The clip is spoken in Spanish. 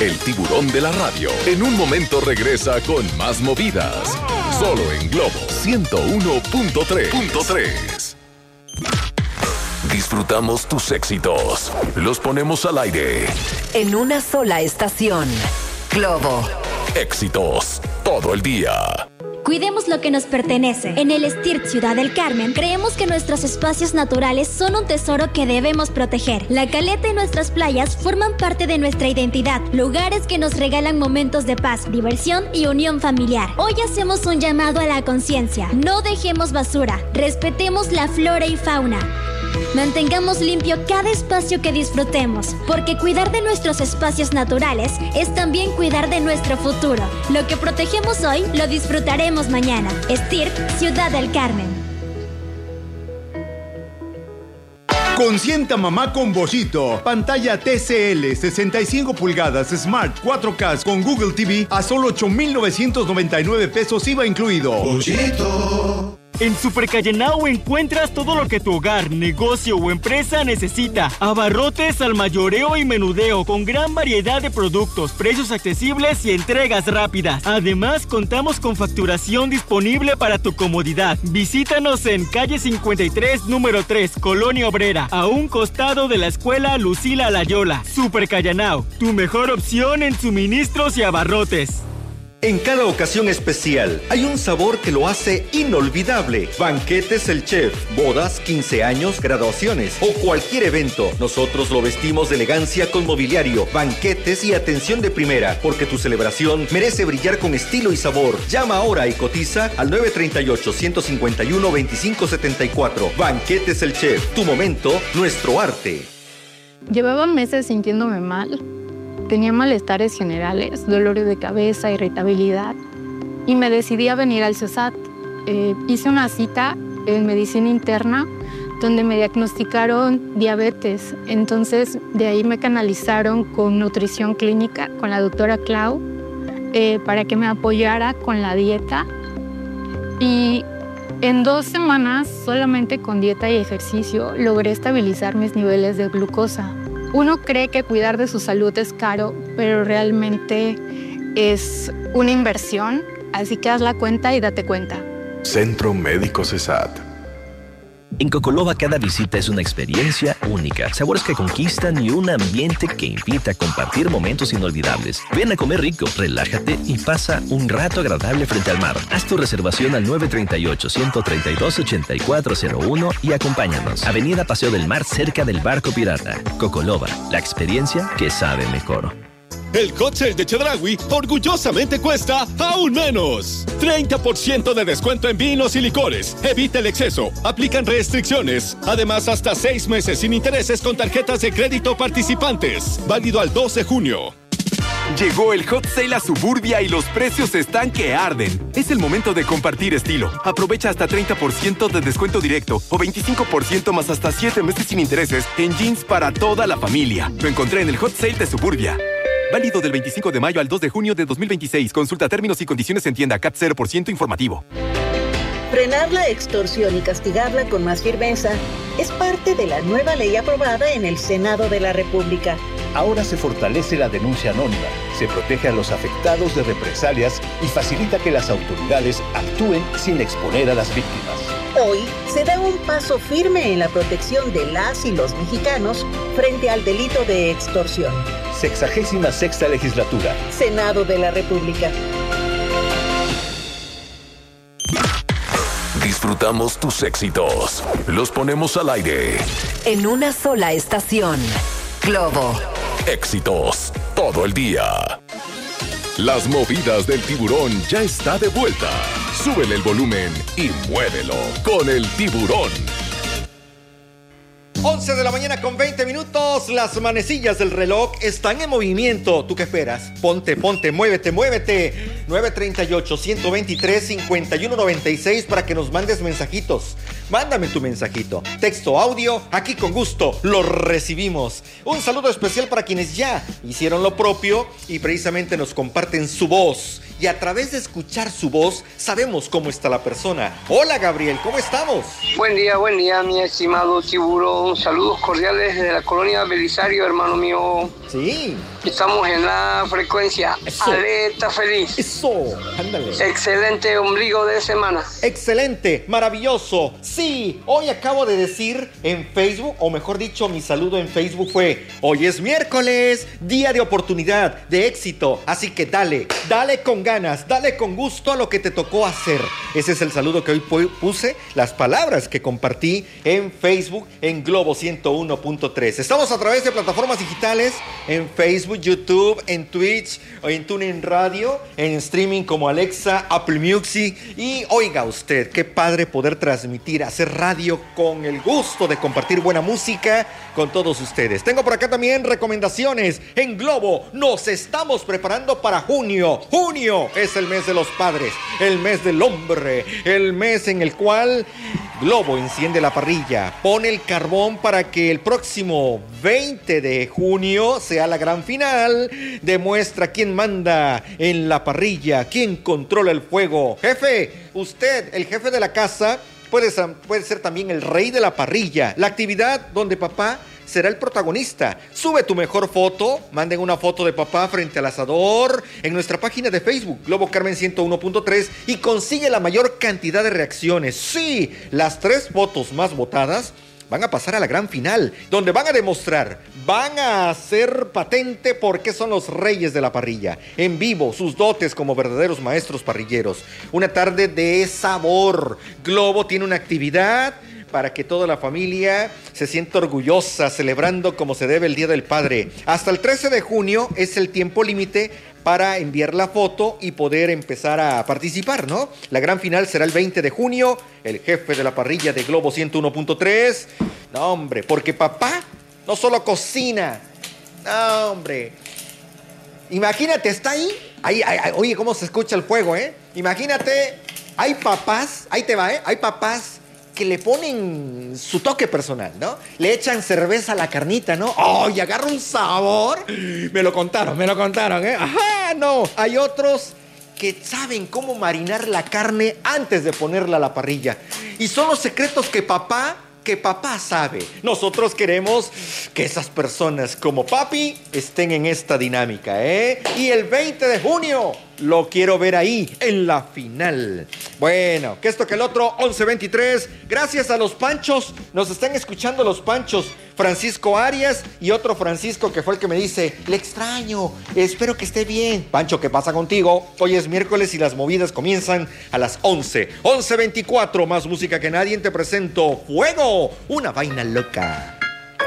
el tiburón de la radio. En un momento regresa con más movidas. Solo en Globo 101.3. Disfrutamos tus éxitos. Los ponemos al aire. En una sola estación. Globo. Éxitos todo el día. Cuidemos lo que nos pertenece. En el STIRT Ciudad del Carmen, creemos que nuestros espacios naturales son un tesoro que debemos proteger. La caleta y nuestras playas forman parte de nuestra identidad, lugares que nos regalan momentos de paz, diversión y unión familiar. Hoy hacemos un llamado a la conciencia. No dejemos basura, respetemos la flora y fauna. Mantengamos limpio cada espacio que disfrutemos, porque cuidar de nuestros espacios naturales es también cuidar de nuestro futuro. Lo que protegemos hoy, lo disfrutaremos mañana. STIRT, Ciudad del Carmen. Consienta mamá con Bollito. Pantalla TCL 65 pulgadas Smart 4K con Google TV a solo 8,999 pesos IVA incluido. Bollito. En Super Callenao encuentras todo lo que tu hogar, negocio o empresa necesita. Abarrotes al mayoreo y menudeo con gran variedad de productos, precios accesibles y entregas rápidas. Además, contamos con facturación disponible para tu comodidad. Visítanos en calle 53, número 3, Colonia Obrera, a un costado de la escuela Lucila Layola. Super Callenao, tu mejor opción en suministros y abarrotes. En cada ocasión especial hay un sabor que lo hace inolvidable. Banquetes El Chef, bodas, 15 años, graduaciones o cualquier evento. Nosotros lo vestimos de elegancia con mobiliario, banquetes y atención de primera, porque tu celebración merece brillar con estilo y sabor. Llama ahora y cotiza al 938-151-2574. Banquetes El Chef, tu momento, nuestro arte. Llevaba meses sintiéndome mal. Tenía malestares generales, dolores de cabeza, irritabilidad y me decidí a venir al CESAT. Hice una cita en medicina interna donde me diagnosticaron diabetes. Entonces de ahí me canalizaron con nutrición clínica con la doctora Clau para que me apoyara con la dieta. Y en 2 semanas, solamente con dieta y ejercicio, logré estabilizar mis niveles de glucosa. Uno cree que cuidar de su salud es caro, pero realmente es una inversión, así que haz la cuenta y date cuenta. Centro Médico CESAT. En Cocoloba cada visita es una experiencia única, sabores que conquistan y un ambiente que invita a compartir momentos inolvidables. Ven a comer rico, relájate y pasa un rato agradable frente al mar. Haz tu reservación al 938-132-8401 y acompáñanos. Avenida Paseo del Mar, cerca del Barco Pirata. Cocoloba, la experiencia que sabe mejor. El hot sale de Chedraui orgullosamente cuesta aún menos. 30% de descuento en vinos y licores. Evita el exceso. Aplican restricciones. Además, hasta 6 meses sin intereses con tarjetas de crédito participantes. Válido al 2 de junio. Llegó el hot sale a Suburbia y los precios están que arden. Es el momento de compartir estilo. Aprovecha hasta 30% de descuento directo o 25% más hasta 7 meses sin intereses en jeans para toda la familia. Lo encontré en el hot sale de Suburbia. Válido del 25 de mayo al 2 de junio de 2026. Consulta términos y condiciones en tienda. CAT 0% informativo. Frenar la extorsión y castigarla con más firmeza es parte de la nueva ley aprobada en el Senado de la República. Ahora se fortalece la denuncia anónima, se protege a los afectados de represalias y facilita que las autoridades actúen sin exponer a las víctimas. Hoy se da un paso firme en la protección de las y los mexicanos frente al delito de extorsión. 66ª legislatura. Senado de la República. Disfrutamos tus éxitos. Los ponemos al aire. En una sola estación. Globo. Éxitos todo el día. Las movidas del tiburón ya está de vuelta. Súbele el volumen y muévelo con el tiburón. 11 de la mañana con 20 minutos. Las manecillas del reloj están en movimiento. ¿Tú qué esperas? Ponte, muévete. 938-123-5196 para que nos mandes mensajitos. Mándame tu mensajito. Texto, audio, aquí con gusto lo recibimos. Un saludo especial para quienes ya hicieron lo propio y precisamente nos comparten su voz. Y a través de escuchar su voz, sabemos cómo está la persona. Hola, Gabriel, ¿cómo estamos? Buen día, mi estimado tiburón. Saludos cordiales desde la colonia Belisario, hermano mío. Sí. Estamos en la frecuencia Alerta Feliz. Eso, ándale. Excelente ombligo de semana. Excelente, maravilloso. Sí, hoy acabo de decir en Facebook, o mejor dicho, mi saludo en Facebook fue: hoy es miércoles, día de oportunidad, de éxito. Así que dale con ganas, dale con gusto a lo que te tocó hacer. Ese es el saludo que hoy puse, las palabras que compartí en Facebook, en Globo 101.3. Estamos a través de plataformas digitales, en Facebook, YouTube, en Twitch, en TuneIn Radio, en streaming como Alexa, Apple Music. Y oiga usted, qué padre poder transmitir, hacer radio con el gusto de compartir buena música con todos ustedes. Tengo por acá también recomendaciones. En Globo nos estamos preparando para junio. Junio es el mes de los padres, el mes del hombre, el mes en el cual Globo enciende la parrilla, pone el carbón para que el próximo 20 de junio sea la gran final. Demuestra quién manda en la parrilla, quién controla el fuego. Jefe, usted, el jefe de la casa, puede ser también el rey de la parrilla. La actividad donde papá será el protagonista. Sube tu mejor foto, manden una foto de papá frente al asador en nuestra página de Facebook, Globo Carmen 101.3, y consigue la mayor cantidad de reacciones. Sí, las 3 fotos más votadas van a pasar a la gran final, donde van a demostrar, van a hacer patente por qué son los reyes de la parrilla. En vivo, sus dotes como verdaderos maestros parrilleros. Una tarde de sabor. Globo tiene una actividad para que toda la familia se sienta orgullosa, celebrando como se debe el Día del Padre. Hasta el 13 de junio es el tiempo límite para enviar la foto y poder empezar a participar, ¿no? La gran final será el 20 de junio. El jefe de la parrilla de Globo 101.3. No, hombre, porque papá no solo cocina. No, hombre. Imagínate, está ahí. Oye, cómo se escucha el fuego, ¿eh? Imagínate, hay papás, ahí te va, ¿eh? Hay papás que le ponen su toque personal, ¿no? Le echan cerveza a la carnita, ¿no? ¡Ay, agarra un sabor! Me lo contaron, ¿eh? ¡Ajá! No, hay otros que saben cómo marinar la carne antes de ponerla a la parrilla. Y son los secretos que papá sabe. Nosotros queremos que esas personas como papi estén en esta dinámica, ¿eh? Y el 20 de junio lo quiero ver ahí, en la final. Bueno, que esto que el otro, 11:23. Gracias a los Panchos, nos están escuchando los Panchos. Francisco Arias y otro Francisco que fue el que me dice: le extraño, espero que esté bien. Pancho, ¿qué pasa contigo? Hoy es miércoles y las movidas comienzan a las 11. 11:24, más música que nadie. Te presento Fuego, una vaina loca.